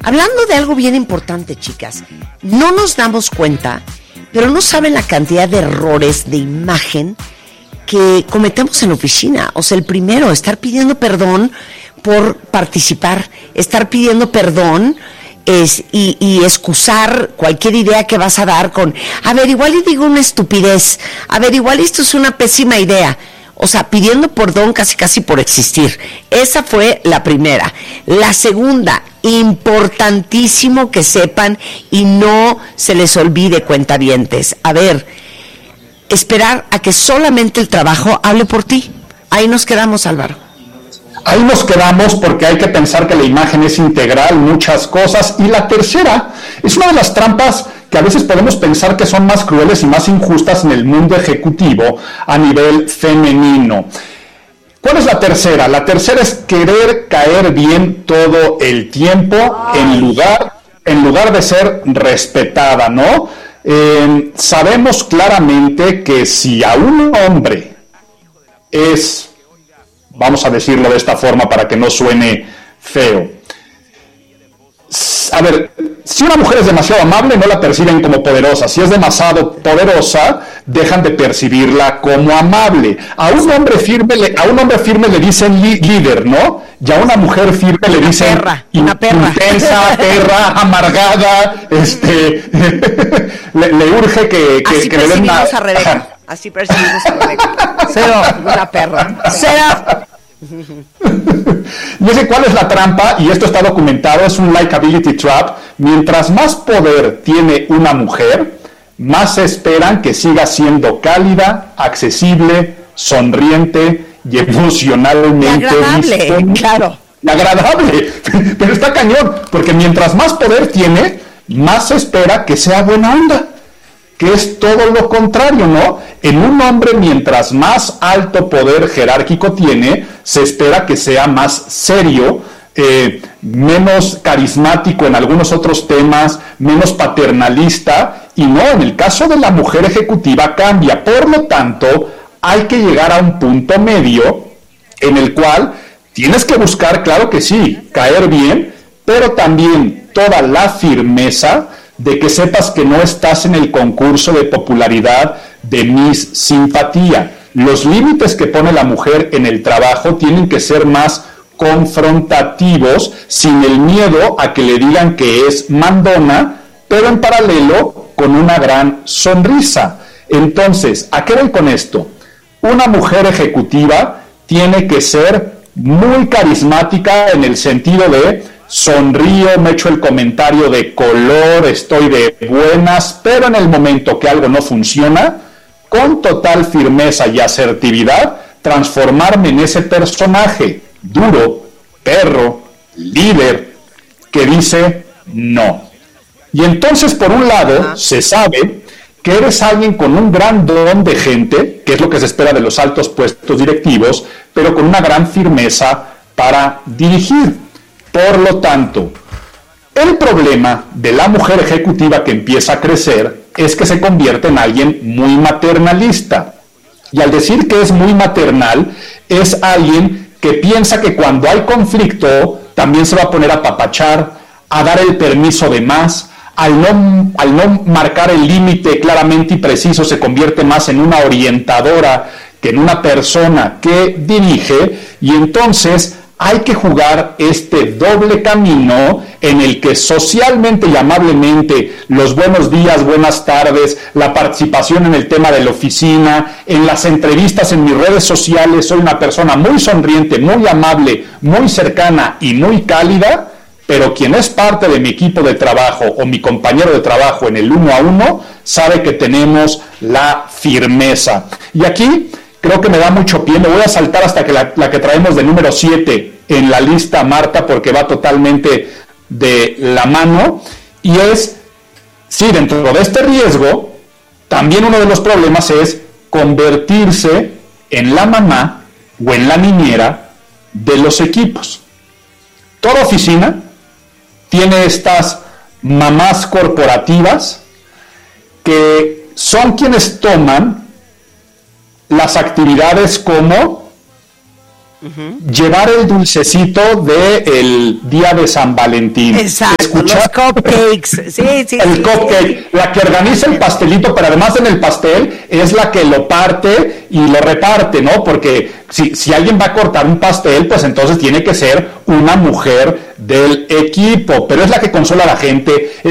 Hablando de algo bien importante, chicas, no nos damos cuenta, pero no saben la cantidad de errores de imagen que cometemos en la oficina. O sea, el primero, estar pidiendo perdón por participar, estar pidiendo perdón y excusar cualquier idea que vas a dar con, a ver, igual y digo una estupidez, a ver, igual esto es una pésima idea. O sea, pidiendo perdón casi por existir. Esa fue la primera. La segunda, importantísimo que sepan y no se les olvide, cuentavientes. A ver, esperar a que solamente el trabajo hable por ti. Ahí nos quedamos, Álvaro. Ahí nos quedamos porque hay que pensar que la imagen es integral, muchas cosas. Y la tercera es una de las trampas que a veces podemos pensar que son más crueles y más injustas en el mundo ejecutivo a nivel femenino. ¿Cuál es la tercera? La tercera es querer caer bien todo el tiempo en lugar de ser respetada, ¿no? Sabemos claramente que si a un hombre es, vamos a decirlo de esta forma para que no suene feo, a ver, si una mujer es demasiado amable, no la perciben como poderosa. Si es demasiado poderosa, dejan de percibirla como amable. A un hombre firme le dicen líder, ¿no? Y a una mujer firme le dicen una perra. Intensa, perra, amargada, le urge que le den una... A Rebeca. Así percibimos a Rebeca. Cero, una perra. Cero. Y ese, ¿cuál es la trampa? Y esto está documentado, es un likability trap. Mientras más poder tiene una mujer, más esperan que siga siendo cálida, accesible, sonriente y emocionalmente agradable, claro. Agradable, pero está cañón, porque mientras más poder tiene, más se espera que sea buena onda, que es todo lo contrario, ¿no? En un hombre, mientras más alto poder jerárquico tiene, se espera que sea más serio, menos carismático en algunos otros temas, menos paternalista, y no, en el caso de la mujer ejecutiva cambia. Por lo tanto, hay que llegar a un punto medio en el cual tienes que buscar, claro que sí, caer bien, pero también toda la firmeza de que sepas que no estás en el concurso de popularidad de Miss Simpatía. Los límites que pone la mujer en el trabajo tienen que ser más confrontativos, sin el miedo a que le digan que es mandona, pero en paralelo con una gran sonrisa. Entonces, ¿a qué voy con esto? Una mujer ejecutiva tiene que ser muy carismática en el sentido de sonrío, me echo el comentario de color, estoy de buenas, pero en el momento que algo no funciona, con total firmeza y asertividad, transformarme en ese personaje duro, perro, líder, que dice no. Y entonces, por un lado, se sabe que eres alguien con un gran don de gente, que es lo que se espera de los altos puestos directivos, pero con una gran firmeza para dirigir. Por lo tanto, el problema de la mujer ejecutiva que empieza a crecer es que se convierte en alguien muy maternalista. Y al decir que es muy maternal, es alguien que piensa que cuando hay conflicto, también se va a poner a apapachar, a dar el permiso de más. Al no marcar el límite claramente y preciso, se convierte más en una orientadora que en una persona que dirige, y entonces hay que jugar este doble camino en el que socialmente y amablemente los buenos días, buenas tardes, la participación en el tema de la oficina, en las entrevistas en mis redes sociales, soy una persona muy sonriente, muy amable, muy cercana y muy cálida, pero quien es parte de mi equipo de trabajo o mi compañero de trabajo en el 1 a 1 sabe que tenemos la firmeza. Y aquí creo que me da mucho pie, me voy a saltar hasta que la que traemos de número 7 en la lista, Marta, porque va totalmente de la mano, y es, sí, dentro de este riesgo, también uno de los problemas es convertirse en la mamá o en la niñera de los equipos. Toda oficina tiene estas mamás corporativas que son quienes toman las actividades como llevar el dulcecito del día de San Valentín. Exacto, los cupcakes. Sí, el cupcake, la que organiza el pastelito, pero además en el pastel es la que lo parte y lo reparte, ¿no? Porque si alguien va a cortar un pastel, pues entonces tiene que ser una mujer del equipo, pero es la que consuela a la gente,